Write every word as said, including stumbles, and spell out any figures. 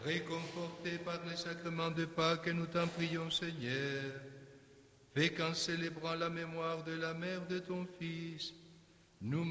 Réconfortés par les sacrements de Pâques, nous t'en prions, Seigneur. Fais qu'en célébrant la mémoire de la mère de ton Fils, nous